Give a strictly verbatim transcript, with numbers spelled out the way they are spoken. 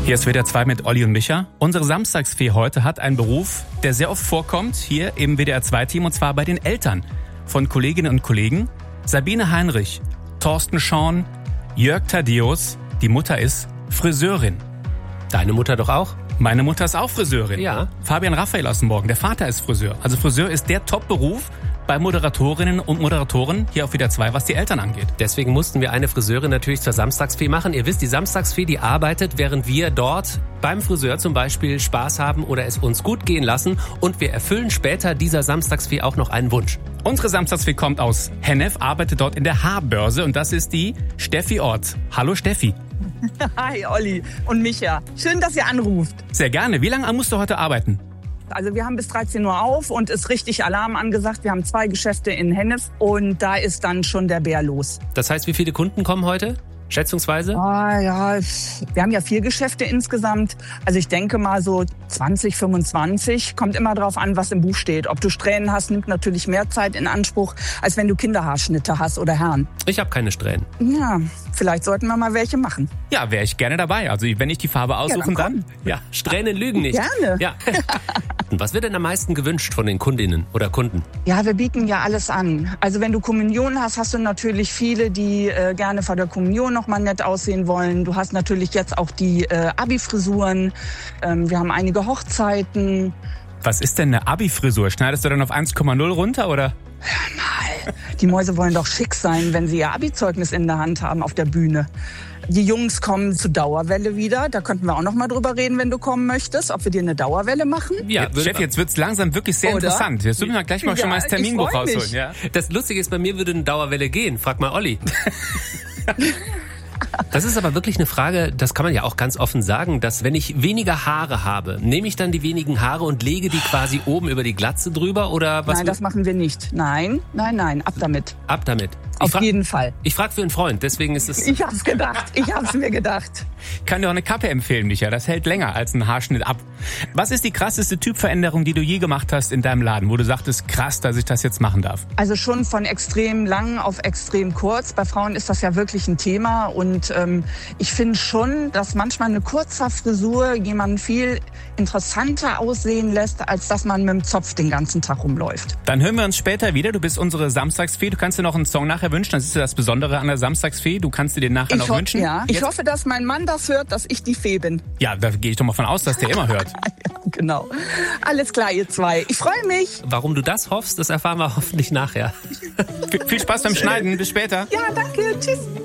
Hier ist W D R zwei mit Olli und Micha. Unsere Samstagsfee heute hat einen Beruf, der sehr oft vorkommt, hier im W D R zwei Team, und zwar bei den Eltern von Kolleginnen und Kollegen. Sabine Heinrich, Thorsten Schorn, Jörg Thaddeus, die Mutter ist Friseurin. Deine Mutter doch auch? Meine Mutter ist auch Friseurin. Ja. Fabian Raphael aus dem Morgen, der Vater ist Friseur. Also Friseur ist der Top-Beruf bei Moderatorinnen und Moderatoren hier auf W D R zwei, was die Eltern angeht. Deswegen mussten wir eine Friseurin natürlich zur Samstagsfee machen. Ihr wisst, die Samstagsfee, die arbeitet, während wir dort beim Friseur zum Beispiel Spaß haben oder es uns gut gehen lassen. Und wir erfüllen später dieser Samstagsfee auch noch einen Wunsch. Unsere Samstagsfee kommt aus Hennef, arbeitet dort in der Haarbörse, und das ist die Steffi Ort. Hallo Steffi. Hi Olli und Micha. Schön, dass ihr anruft. Sehr gerne. Wie lange musst du heute arbeiten? Also wir haben bis dreizehn Uhr auf und ist richtig Alarm angesagt. Wir haben zwei Geschäfte in Hennef und da ist dann schon der Bär los. Das heißt, wie viele Kunden kommen heute? Schätzungsweise? Ah, ja, wir haben ja vier Geschäfte insgesamt. Also ich denke mal so zwanzig, fünfundzwanzig. Kommt immer drauf an, was im Buch steht. Ob du Strähnen hast, nimmt natürlich mehr Zeit in Anspruch, als wenn du Kinderhaarschnitte hast oder Herren. Ich habe keine Strähnen. Ja, vielleicht sollten wir mal welche machen. Ja, wäre ich gerne dabei. Also wenn ich die Farbe aussuchen ja, dann, dann? Ja, Strähnen lügen nicht. Gerne. Ja. Und was wird denn am meisten gewünscht von den Kundinnen oder Kunden? Ja, wir bieten ja alles an. Also wenn du Kommunion hast, hast du natürlich viele, die äh, gerne vor der Kommunion noch mal nett aussehen wollen. Du hast natürlich jetzt auch die äh, Abi-Frisuren. Ähm, wir haben einige Hochzeiten. Was ist denn eine Abi-Frisur? Schneidest du dann auf eins Komma null runter, oder? Hör mal, die Mäuse wollen doch schick sein, wenn sie ihr Abi-Zeugnis in der Hand haben auf der Bühne. Die Jungs kommen zu Dauerwelle wieder. Da könnten wir auch noch mal drüber reden, wenn du kommen möchtest, ob wir dir eine Dauerwelle machen. Ja, jetzt, Chef, jetzt wird's langsam wirklich sehr Oder? interessant. Jetzt müssen wir gleich mal Ja, schon mal das Terminbuch ich freu mich. rausholen. Ja? Das Lustige ist, bei mir würde eine Dauerwelle gehen. Frag mal Olli. Das ist aber wirklich eine Frage, das kann man ja auch ganz offen sagen, dass wenn ich weniger Haare habe, nehme ich dann die wenigen Haare und lege die quasi oben über die Glatze drüber, oder was? Nein, das machen wir nicht. Nein, nein, nein, ab damit. Ab damit. Auf fra- jeden Fall. Ich frage für einen Freund, deswegen ist es... Ich hab's gedacht. Ich hab's mir gedacht. Ich kann dir auch eine Kappe empfehlen, Micha. Das hält länger als ein Haarschnitt ab. Was ist die krasseste Typveränderung, die du je gemacht hast in deinem Laden, wo du sagtest, krass, dass ich das jetzt machen darf? Also schon von extrem lang auf extrem kurz. Bei Frauen ist das ja wirklich ein Thema. Und ähm, ich finde schon, dass manchmal eine kurze Frisur jemanden viel interessanter aussehen lässt, als dass man mit dem Zopf den ganzen Tag rumläuft. Dann hören wir uns später wieder. Du bist unsere Samstagsfee. Du kannst dir noch einen Song nachher wünschen. Das ist ja das Besondere an der Samstagsfee. Du kannst dir den nachher Ich, noch ho- wünschen. ja, ich Jetzt? hoffe, dass mein Mann das hört, dass ich die Fee bin. Ja, da gehe ich doch mal von aus, dass der immer hört. Ja, genau. Alles klar, ihr zwei. Ich freue mich. Warum du das hoffst, das erfahren wir hoffentlich nachher. Viel Spaß beim Schneiden. Bis später. Ja, danke. Tschüss.